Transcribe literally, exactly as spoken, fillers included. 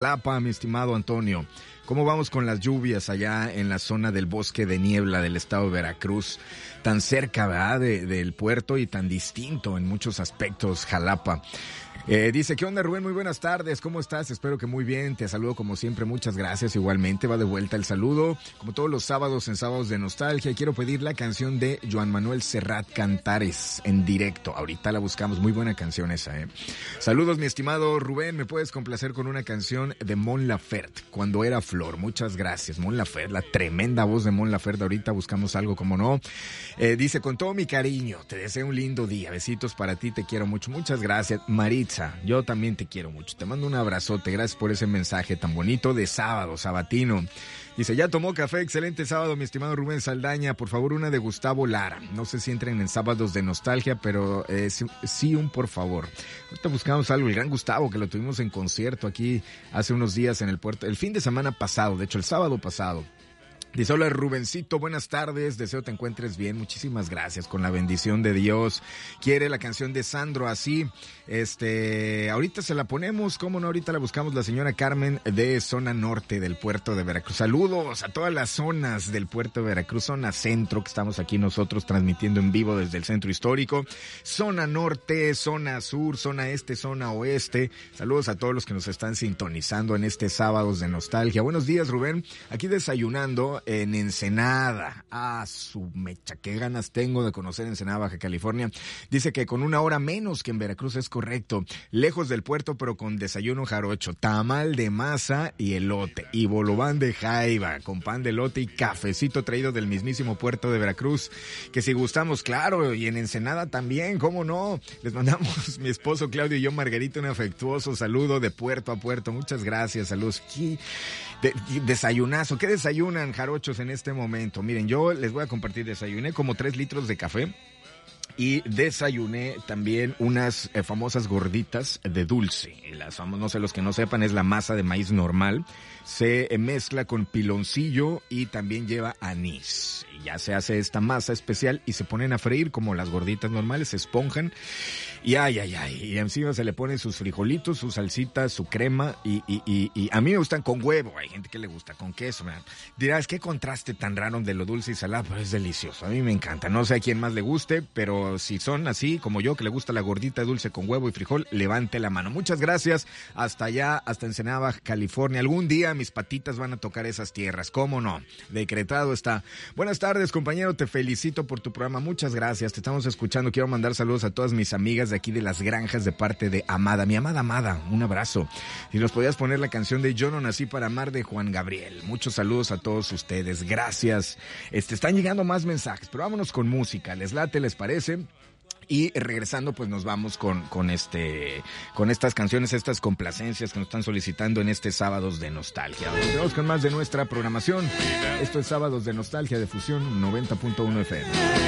Jalapa, mi estimado Antonio. ¿Cómo vamos con las lluvias allá en la zona del bosque de niebla del estado de Veracruz? Tan cerca, ¿verdad?, de, del puerto y tan distinto en muchos aspectos, Jalapa. Eh, dice, ¿qué onda, Rubén? Muy buenas tardes, ¿cómo estás? Espero que muy bien, te saludo como siempre, muchas gracias, igualmente, va de vuelta el saludo, como todos los sábados en Sábados de Nostalgia, y quiero pedir la canción de Joan Manuel Serrat, Cantares, en directo, ahorita la buscamos, muy buena canción esa, ¿eh? Saludos, mi estimado Rubén, ¿me puedes complacer con una canción de Mon Laferte, Cuando era flor? Muchas gracias, Mon Laferte, la tremenda voz de Mon Laferte, ahorita buscamos algo, como no. Eh, dice, con todo mi cariño, te deseo un lindo día, besitos para ti, te quiero mucho, muchas gracias, Maritza. Yo también te quiero mucho. Te mando un abrazote. Gracias por ese mensaje tan bonito de sábado, sabatino. Dice, ya tomó café, excelente sábado, mi estimado Rubén Saldaña. Por favor, una de Gustavo Lara. No sé si entren en Sábados de Nostalgia, pero eh, sí, sí, un por favor. Ahorita buscamos algo. El gran Gustavo, que lo tuvimos en concierto aquí hace unos días en el puerto. El fin de semana pasado, de hecho, el sábado pasado. Dice, hola Rubencito, buenas tardes, deseo te encuentres bien, muchísimas gracias, con la bendición de Dios. Quiere la canción de Sandro Así, este, ahorita se la ponemos, cómo no, ahorita la buscamos, la señora Carmen de zona norte del puerto de Veracruz. Saludos a todas las zonas del puerto de Veracruz, zona centro, que estamos aquí nosotros transmitiendo en vivo desde el centro histórico, zona norte, zona sur, zona este, zona oeste. Saludos a todos los que nos están sintonizando en este Sábados de Nostalgia. Buenos días, Rubén, aquí desayunando en Ensenada. Ah, su mecha, qué ganas tengo de conocer Ensenada, Baja California. Dice que con una hora menos que en Veracruz, es correcto. Lejos del puerto, pero con desayuno jarocho, tamal de masa y elote, y bolobán de jaiba, con pan de elote y cafecito traído del mismísimo puerto de Veracruz. Que si gustamos, claro, y en Ensenada también, ¿cómo no? Les mandamos, mi esposo Claudio y yo, Margarita, un afectuoso saludo de puerto a puerto. Muchas gracias, saludos. ¿Qué de, desayunazo? ¿Qué desayunan, jarocho? En este momento, miren, yo les voy a compartir, desayuné como tres litros de café y desayuné también unas eh, famosas gorditas de dulce. Las famosas, no sé, los que no sepan, es la masa de maíz normal, se eh, mezcla con piloncillo y también lleva anís. Y ya se hace esta masa especial y se ponen a freír como las gorditas normales, se esponjan y ay, ay, ay, y encima se le ponen sus frijolitos, su salsita, su crema y, y, y, y a mí me gustan con huevo, hay gente que le gusta con queso, ¿verdad? Dirás, qué contraste tan raro de lo dulce y salado, pero es delicioso, a mí me encanta, no sé a quién más le guste, pero si son así como yo, que le gusta la gordita dulce con huevo y frijol, levante la mano. Muchas gracias, hasta allá, hasta Ensenada, Baja California, algún día mis patitas van a tocar esas tierras, cómo no, decretado está. Buenas tardes, compañero, te felicito por tu programa, muchas gracias, te estamos escuchando, quiero mandar saludos a todas mis amigas de aquí de Las Granjas de parte de Amada, mi amada Amada, un abrazo. Si nos podías poner la canción de Yo no nací para amar de Juan Gabriel. Muchos saludos a todos ustedes, gracias. Este, están llegando más mensajes, pero vámonos con música, ¿les late, les parece? Y regresando, pues nos vamos con, con este, con estas canciones, estas complacencias que nos están solicitando en este Sábados de Nostalgia. Vamos con más de nuestra programación. Esto es Sábados de Nostalgia de Fusión noventa punto uno F M.